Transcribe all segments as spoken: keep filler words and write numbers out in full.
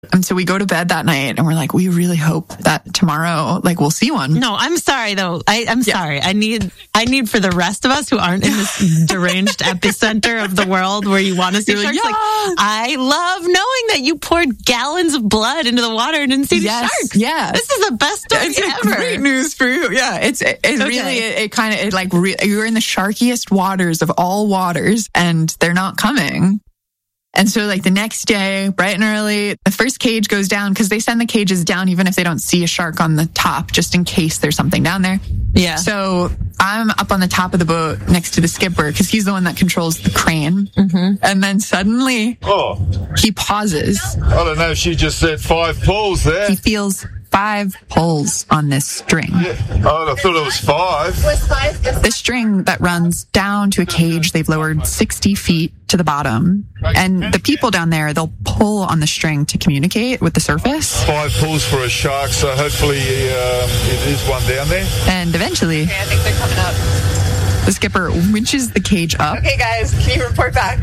And so we go to bed that night and we're like, we really hope that tomorrow, like, we'll see one. No, I'm sorry though. I, I'm yeah. sorry. I need, I need for the rest of us who aren't in this deranged epicenter of the world where you want to see You're sharks. Like, like, I love knowing that you poured gallons of blood into the water and didn't see yes, the sharks. Yeah. This is the best story it's ever. Great news for you. Yeah. It's, it's okay. really, it, it kind of, it like, re- you're in the sharkiest waters of all waters and they're not coming. And so, like, the next day, bright and early, the first cage goes down because they send the cages down even if they don't see a shark on the top, just in case there's something down there. Yeah. So I'm up on the top of the boat next to the skipper because he's the one that controls the crane. Mm-hmm. And then suddenly, oh, he pauses. I don't know if she just said five pulls there. He feels five pulls on this string. Yeah. Oh, I thought it was five. The string that runs down to a cage they've lowered sixty feet to the bottom. And the people down there, they'll pull on the string to communicate with the surface. Five pulls for a shark, so hopefully um, it is one down there. And eventually, okay, I think they're coming up. The skipper winches the cage up. Okay, guys, can you report back?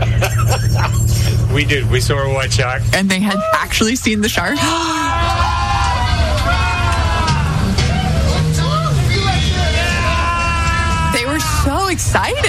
We did. We saw a white shark. And they had actually seen the shark. They were so excited.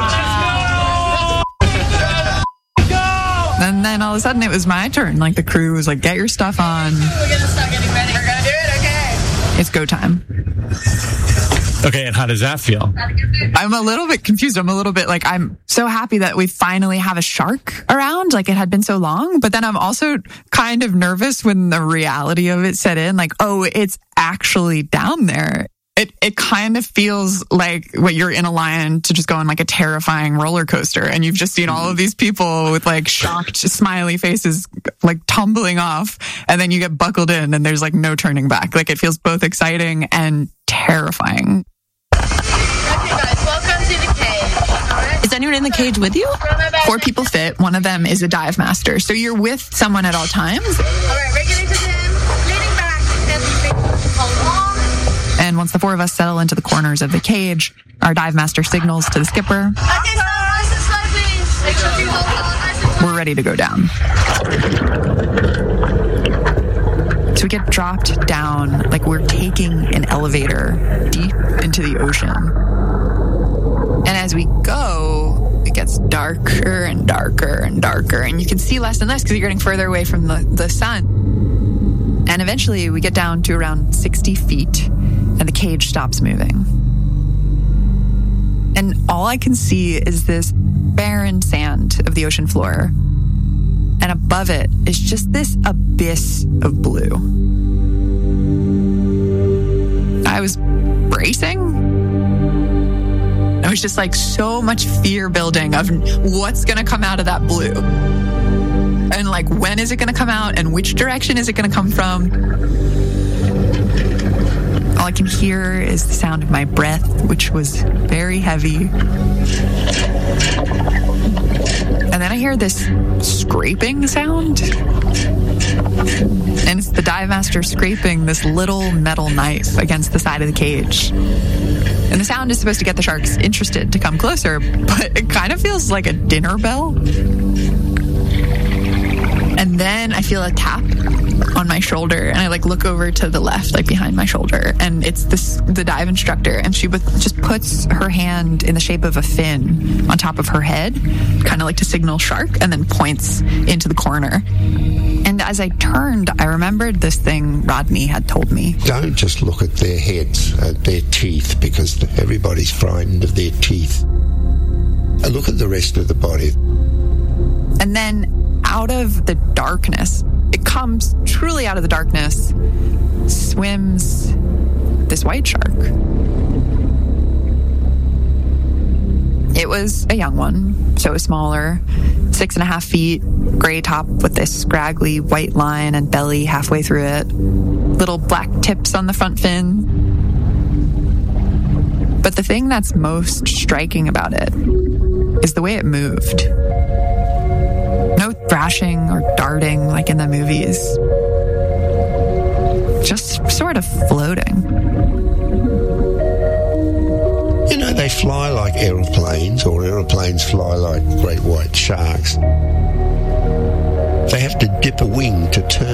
And then all of a sudden it was my turn. Like, the crew was like, get your stuff on. We're going to start getting ready. We're going to do it, okay. It's go time. Okay, and how does that feel? I'm a little bit confused. I'm a little bit like, I'm so happy that we finally have a shark around. Like, it had been so long. But then I'm also kind of nervous when the reality of it set in. Like, oh, it's actually down there. It it kind of feels like what you're in a line to just go on like a terrifying roller coaster, and you've just seen all of these people with like shocked, smiley faces like tumbling off, and then you get buckled in, and there's like no turning back. Like, it feels both exciting and terrifying. Okay, guys, welcome to the cage. All right. Is anyone in the cage with you? Four people fit. One of them is a dive master, so you're with someone at all times. All right, regulate to them, leaning back, and hold on. And once the four of us settle into the corners of the cage, our dive master signals to the skipper. Okay, so nice and slow, please. Make sure you hold on nice and slow. We're ready to go down. So we get dropped down like we're taking an elevator deep into the ocean. And as we go, it gets darker and darker and darker. And you can see less and less because you're getting further away from the, the sun. And eventually we get down to around sixty feet. And the cage stops moving. And all I can see is this barren sand of the ocean floor. And above it is just this abyss of blue. I was bracing. It was just like so much fear building of what's going to come out of that blue. And like, when is it going to come out? And which direction is it going to come from? All I can hear is the sound of my breath, which was very heavy. And then I hear this scraping sound. And it's the dive master scraping this little metal knife against the side of the cage. And the sound is supposed to get the sharks interested to come closer, but it kind of feels like a dinner bell. And then I feel a tap on my shoulder, and I like look over to the left, like behind my shoulder, and it's this the dive instructor, and she just puts her hand in the shape of a fin on top of her head, kind of like to signal shark, and then points into the corner. And as I turned, I remembered this thing Rodney had told me. Don't just look at their heads, at their teeth, because everybody's frightened of their teeth. Look at the rest of the body. And then out of the darkness, it comes truly out of the darkness, swims this white shark. It was a young one, so it was smaller, six and a half feet, gray top with this scraggly white line and belly halfway through it, little black tips on the front fin. But the thing that's most striking about it is the way it moved. No thrashing or darting like in the movies. Just sort of floating. You know, they fly like aeroplanes, or aeroplanes fly like great white sharks. They have to dip a wing to turn.